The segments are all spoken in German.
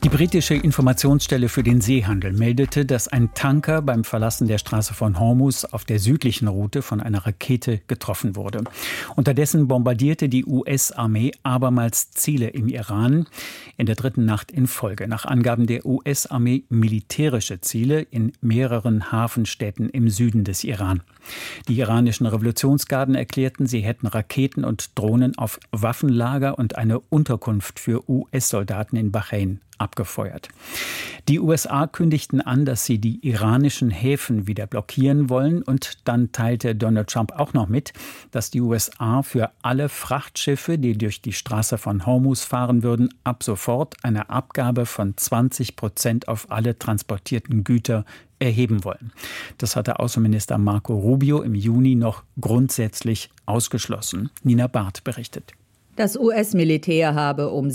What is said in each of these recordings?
Die britische Informationsstelle für den Seehandel meldete, dass ein Tanker beim Verlassen der Straße von Hormuz auf der südlichen Route von einer Rakete getroffen wurde. Unterdessen bombardierte die US-Armee abermals Ziele im Iran in der dritten Nacht in Folge. Nach Angaben der US-Armee militärische Ziele in mehreren Hafenstädten im Süden des Iran. Die iranischen Revolutionsgarden erklärten, sie hätten Raketen und Drohnen auf Waffenlager und eine Unterkunft für US-Soldaten in Bahrain abgefeuert. Die USA kündigten an, dass sie die iranischen Häfen wieder blockieren wollen, und dann teilte Donald Trump auch noch mit, dass die USA für alle Frachtschiffe, die durch die Straße von Hormuz fahren würden, ab sofort eine Abgabe von 20% auf alle transportierten Güter erheben wollen. Das hatte Außenminister Marco Rubio im Juni noch grundsätzlich ausgeschlossen. Nina Barth berichtet. Das US-Militär habe um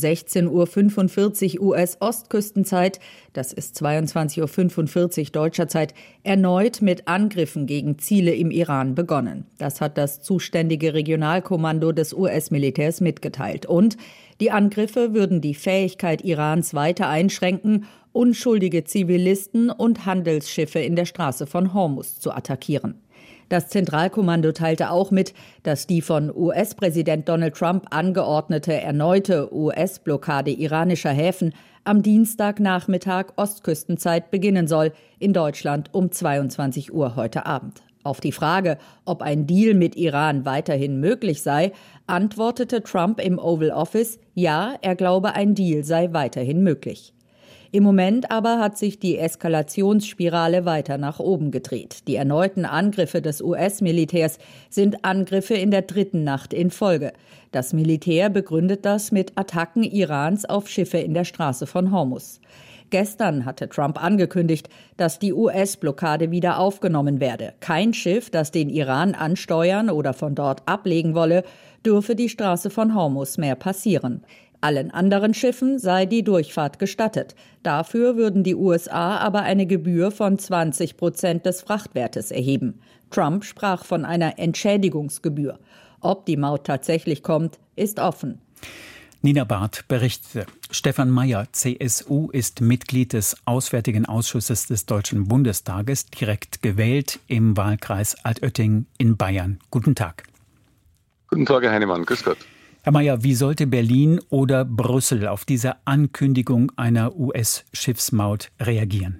16:45 Uhr US-Ostküstenzeit, das ist 22:45 Uhr deutscher Zeit, erneut mit Angriffen gegen Ziele im Iran begonnen. Das hat das zuständige Regionalkommando des US-Militärs mitgeteilt. Und die Angriffe würden die Fähigkeit Irans weiter einschränken, unschuldige Zivilisten und Handelsschiffe in der Straße von Hormuz zu attackieren. Das Zentralkommando teilte auch mit, dass die von US-Präsident Donald Trump angeordnete erneute US-Blockade iranischer Häfen am Dienstagnachmittag Ostküstenzeit beginnen soll, in Deutschland um 22 Uhr heute Abend. Auf die Frage, ob ein Deal mit Iran weiterhin möglich sei, antwortete Trump im Oval Office, ja, er glaube, ein Deal sei weiterhin möglich. Im Moment aber hat sich die Eskalationsspirale weiter nach oben gedreht. Die erneuten Angriffe des US-Militärs sind Angriffe in der dritten Nacht in Folge. Das Militär begründet das mit Attacken Irans auf Schiffe in der Straße von Hormuz. Gestern hatte Trump angekündigt, dass die US-Blockade wieder aufgenommen werde. Kein Schiff, das den Iran ansteuern oder von dort ablegen wolle, dürfe die Straße von Hormuz mehr passieren. Allen anderen Schiffen sei die Durchfahrt gestattet. Dafür würden die USA aber eine Gebühr von 20% des Frachtwertes erheben. Trump sprach von einer Entschädigungsgebühr. Ob die Maut tatsächlich kommt, ist offen. Nina Barth berichtete. Stefan Mayer, CSU, ist Mitglied des Auswärtigen Ausschusses des Deutschen Bundestages, direkt gewählt im Wahlkreis Altötting in Bayern. Guten Tag. Guten Tag, Herr Heinemann. Grüß Gott. Herr Mayer, wie sollte Berlin oder Brüssel auf diese Ankündigung einer US-Schiffsmaut reagieren?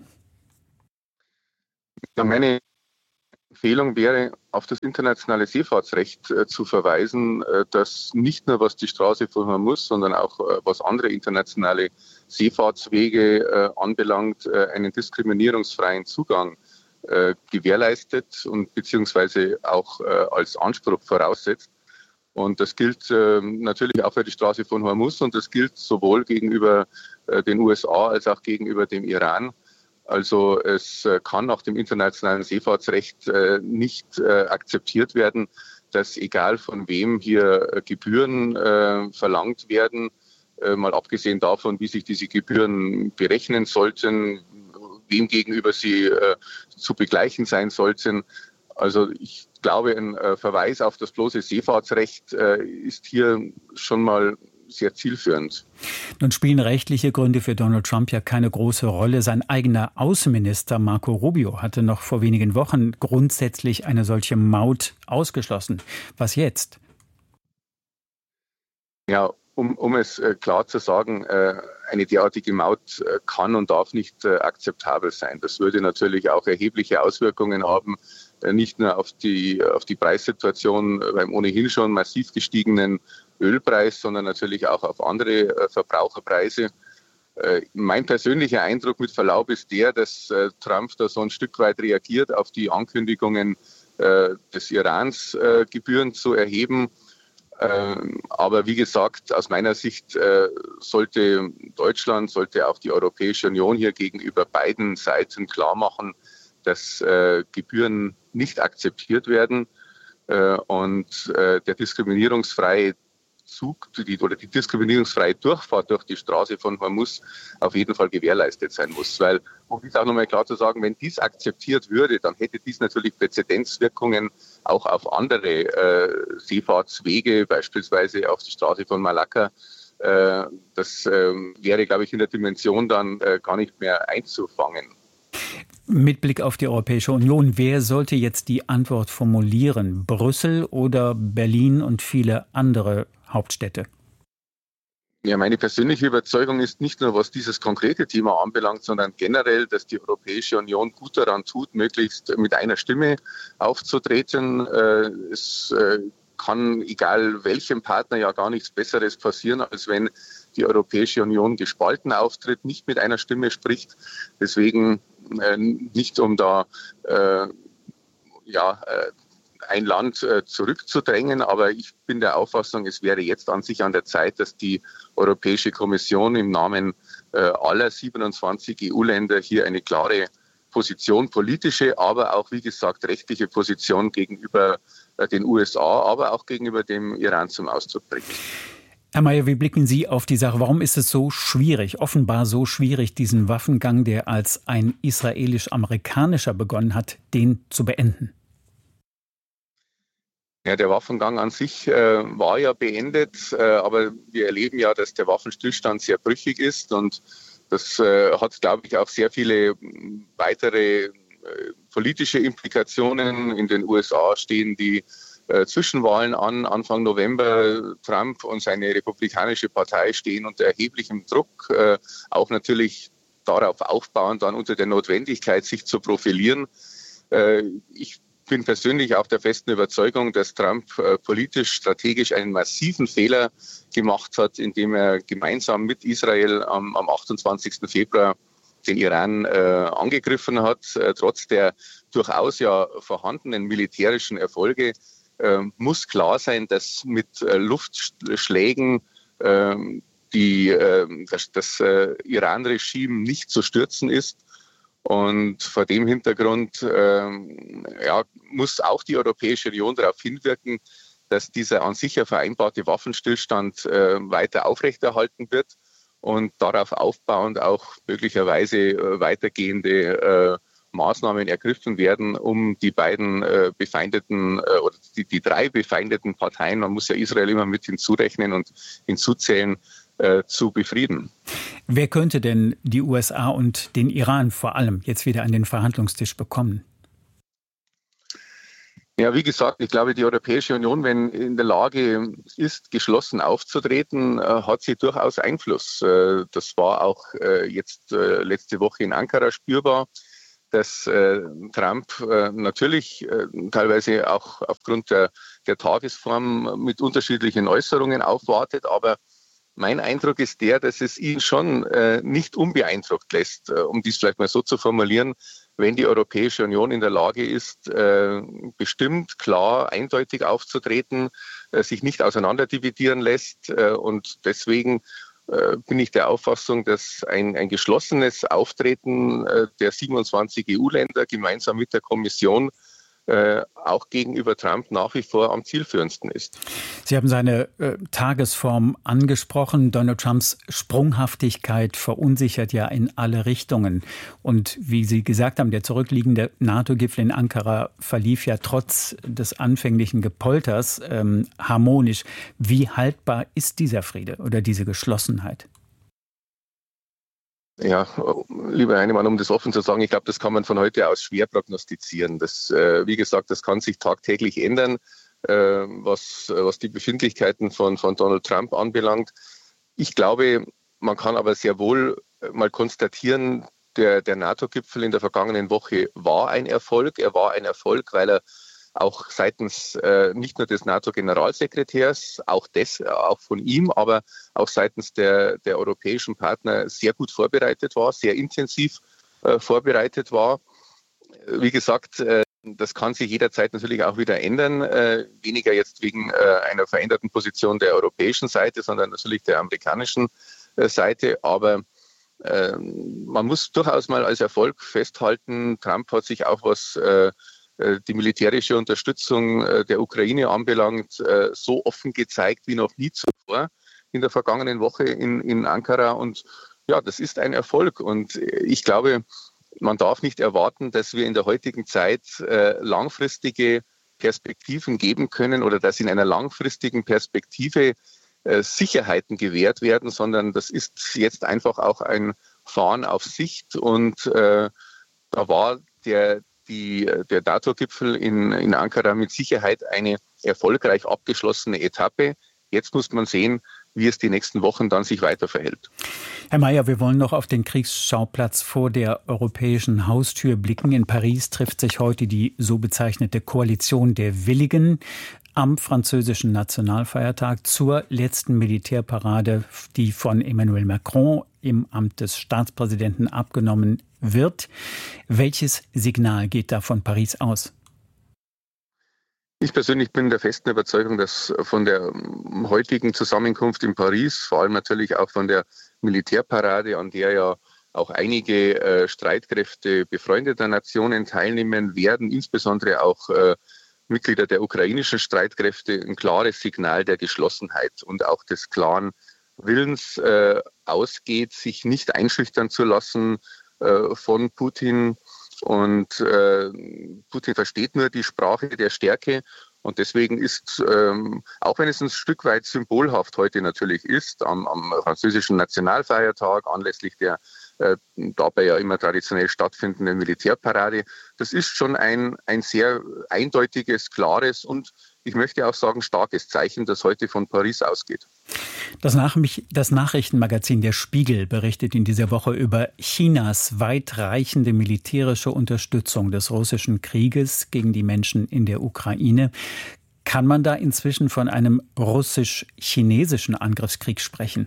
Ja, meine Empfehlung wäre, auf das internationale Seefahrtsrecht zu verweisen, das nicht nur was die Straße von Hormuz, sondern auch was andere internationale Seefahrtswege anbelangt, einen diskriminierungsfreien Zugang gewährleistet und beziehungsweise auch als Anspruch voraussetzt. Und das gilt natürlich auch für die Straße von Hormuz, und das gilt sowohl gegenüber den USA als auch gegenüber dem Iran. Also es kann nach dem internationalen Seefahrtsrecht nicht akzeptiert werden, dass egal von wem hier Gebühren verlangt werden, mal abgesehen davon, wie sich diese Gebühren berechnen sollten, wem gegenüber sie zu begleichen sein sollten. Also ich glaube, ein Verweis auf das bloße Seefahrtsrecht ist hier schon mal sehr zielführend. Nun spielen rechtliche Gründe für Donald Trump ja keine große Rolle. Sein eigener Außenminister Marco Rubio hatte noch vor wenigen Wochen grundsätzlich eine solche Maut ausgeschlossen. Was jetzt? Ja, um es klar zu sagen, eine derartige Maut kann und darf nicht akzeptabel sein. Das würde natürlich auch erhebliche Auswirkungen haben, nicht nur auf die Preissituation beim ohnehin schon massiv gestiegenen Ölpreis, sondern natürlich auch auf andere Verbraucherpreise. Mein persönlicher Eindruck mit Verlaub ist der, dass Trump da so ein Stück weit reagiert auf die Ankündigungen des Irans, Gebühren zu erheben. Aber wie gesagt, aus meiner Sicht sollte Deutschland, sollte auch die Europäische Union hier gegenüber beiden Seiten klar machen, dass Gebühren nicht akzeptiert werden und der diskriminierungsfreie die diskriminierungsfreie Durchfahrt durch die Straße von Hormuz auf jeden Fall gewährleistet sein muss. Weil, um dies auch nochmal klar zu sagen, wenn dies akzeptiert würde, dann hätte dies natürlich Präzedenzwirkungen auch auf andere Seefahrtswege, beispielsweise auf die Straße von Malakka Das wäre, glaube ich, in der Dimension dann gar nicht mehr einzufangen. Mit Blick auf die Europäische Union, wer sollte jetzt die Antwort formulieren? Brüssel oder Berlin und viele andere Hauptstädte? Ja, meine persönliche Überzeugung ist nicht nur, was dieses konkrete Thema anbelangt, sondern generell, dass die Europäische Union gut daran tut, möglichst mit einer Stimme aufzutreten. Es kann, egal welchem Partner, ja gar nichts Besseres passieren, als wenn die Europäische Union gespalten auftritt, nicht mit einer Stimme spricht. Deswegen nicht, um da ein Land zurückzudrängen, aber ich bin der Auffassung, es wäre jetzt an sich an der Zeit, dass die Europäische Kommission im Namen aller 27 EU-Länder hier eine klare Position, politische, aber auch, wie gesagt, rechtliche Position gegenüber den USA, aber auch gegenüber dem Iran zum Ausdruck bringt. Herr Mayer, wie blicken Sie auf die Sache? Warum ist es so schwierig, offenbar so schwierig, diesen Waffengang, der als ein israelisch-amerikanischer begonnen hat, den zu beenden? Ja, der Waffengang an sich war ja beendet, aber wir erleben ja, dass der Waffenstillstand sehr brüchig ist und das hat, glaube ich, auch sehr viele weitere politische Implikationen. In den USA stehen die Zwischenwahlen an, Anfang November. Trump und seine republikanische Partei stehen unter erheblichem Druck, auch natürlich darauf aufbauend dann unter der Notwendigkeit, sich zu profilieren. Ich bin persönlich auch der festen Überzeugung, dass Trump politisch, strategisch einen massiven Fehler gemacht hat, indem er gemeinsam mit Israel am 28. Februar den Iran angegriffen hat. Trotz der durchaus ja vorhandenen militärischen Erfolge muss klar sein, dass mit Luftschlägen das Iran-Regime nicht zu stürzen ist. Und vor dem Hintergrund muss auch die Europäische Union darauf hinwirken, dass dieser an sich ja vereinbarte Waffenstillstand weiter aufrechterhalten wird und darauf aufbauend auch möglicherweise weitergehende Maßnahmen ergriffen werden, um die beiden befeindeten oder die drei befeindeten Parteien, man muss ja Israel immer mit hinzurechnen und hinzuzählen, zu befrieden. Wer könnte denn die USA und den Iran vor allem jetzt wieder an den Verhandlungstisch bekommen? Ja, wie gesagt, ich glaube, die Europäische Union, wenn in der Lage ist, geschlossen aufzutreten, hat sie durchaus Einfluss. Das war auch jetzt letzte Woche in Ankara spürbar, dass Trump natürlich teilweise auch aufgrund der Tagesform mit unterschiedlichen Äußerungen aufwartet, aber mein Eindruck ist der, dass es ihn schon nicht unbeeindruckt lässt, um dies vielleicht mal so zu formulieren, wenn die Europäische Union in der Lage ist, bestimmt, klar, eindeutig aufzutreten, sich nicht auseinanderdividieren lässt. Und deswegen bin ich der Auffassung, dass ein geschlossenes Auftreten der 27 EU-Länder gemeinsam mit der Kommission auch gegenüber Trump nach wie vor am zielführendsten ist. Sie haben seine Tagesform angesprochen. Donald Trumps Sprunghaftigkeit verunsichert ja in alle Richtungen. Und wie Sie gesagt haben, der zurückliegende NATO-Gipfel in Ankara verlief ja trotz des anfänglichen Gepolters harmonisch. Wie haltbar ist dieser Friede oder diese Geschlossenheit? Ja, lieber Heinemann, um das offen zu sagen, ich glaube, das kann man von heute aus schwer prognostizieren. Das, wie gesagt, das kann sich tagtäglich ändern, was die Befindlichkeiten von Donald Trump anbelangt. Ich glaube, man kann aber sehr wohl mal konstatieren, der NATO-Gipfel in der vergangenen Woche war ein Erfolg. Er war ein Erfolg, weil er auch seitens nicht nur des NATO-Generalsekretärs, auch von ihm, aber auch seitens der europäischen Partner sehr gut vorbereitet war, sehr intensiv vorbereitet war. Wie gesagt, das kann sich jederzeit natürlich auch wieder ändern, weniger jetzt wegen einer veränderten Position der europäischen Seite, sondern natürlich der amerikanischen Seite. Aber man muss durchaus mal als Erfolg festhalten, Trump hat sich auch was die militärische Unterstützung der Ukraine anbelangt, so offen gezeigt wie noch nie zuvor in der vergangenen Woche in Ankara. Und ja, das ist ein Erfolg. Und ich glaube, man darf nicht erwarten, dass wir in der heutigen Zeit langfristige Perspektiven geben können oder dass in einer langfristigen Perspektive Sicherheiten gewährt werden, sondern das ist jetzt einfach auch ein Fahren auf Sicht. Und da war der NATO-Gipfel in Ankara mit Sicherheit eine erfolgreich abgeschlossene Etappe. Jetzt muss man sehen, wie es die nächsten Wochen dann sich weiter verhält. Herr Mayer, wir wollen noch auf den Kriegsschauplatz vor der europäischen Haustür blicken. In Paris trifft sich heute die so bezeichnete Koalition der Willigen am französischen Nationalfeiertag zur letzten Militärparade, die von Emmanuel Macron im Amt des Staatspräsidenten abgenommen wird. Welches Signal geht da von Paris aus? Ich persönlich bin der festen Überzeugung, dass von der heutigen Zusammenkunft in Paris, vor allem natürlich auch von der Militärparade, an der ja auch einige Streitkräfte befreundeter Nationen teilnehmen werden, insbesondere auch Mitglieder der ukrainischen Streitkräfte, ein klares Signal der Geschlossenheit und auch des klaren Willens ausgeht, sich nicht einschüchtern zu lassen von Putin. Und Putin versteht nur die Sprache der Stärke. Und deswegen ist, auch wenn es ein Stück weit symbolhaft heute natürlich ist, am französischen Nationalfeiertag anlässlich der dabei ja immer traditionell stattfindenden Militärparade, das ist schon ein sehr eindeutiges, klares und ich möchte auch sagen starkes Zeichen, das heute von Paris ausgeht. Das Nachrichtenmagazin Der Spiegel berichtet in dieser Woche über Chinas weitreichende militärische Unterstützung des russischen Krieges gegen die Menschen in der Ukraine. Kann man da inzwischen von einem russisch-chinesischen Angriffskrieg sprechen?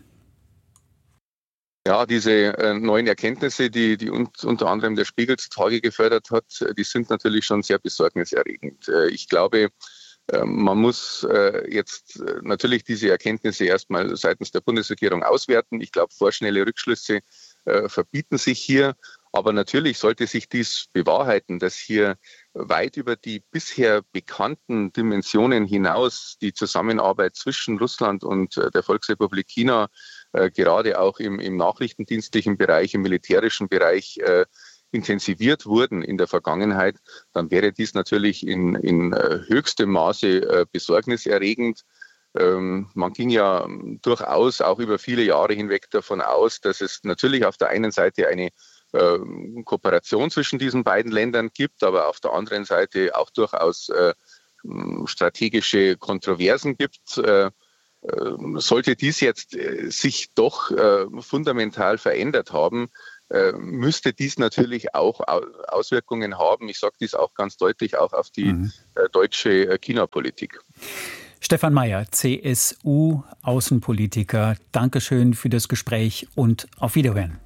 Ja, diese neuen Erkenntnisse, die unter anderem der Spiegel zutage gefördert hat, die sind natürlich schon sehr besorgniserregend. Ich glaube, man muss jetzt natürlich diese Erkenntnisse erstmal seitens der Bundesregierung auswerten. Ich glaube, vorschnelle Rückschlüsse verbieten sich hier. Aber natürlich sollte sich dies bewahrheiten, dass hier weit über die bisher bekannten Dimensionen hinaus die Zusammenarbeit zwischen Russland und der Volksrepublik China gerade auch im nachrichtendienstlichen Bereich, im militärischen Bereich intensiviert wurden in der Vergangenheit, dann wäre dies natürlich in höchstem Maße besorgniserregend. Man ging ja durchaus auch über viele Jahre hinweg davon aus, dass es natürlich auf der einen Seite eine Kooperation zwischen diesen beiden Ländern gibt, aber auf der anderen Seite auch durchaus strategische Kontroversen gibt. Sollte dies jetzt sich doch fundamental verändert haben, müsste dies natürlich auch Auswirkungen haben. Ich sage dies auch ganz deutlich auch auf die deutsche China-Politik. Stefan Mayer, CSU-Außenpolitiker, Dankeschön für das Gespräch und auf Wiederhören.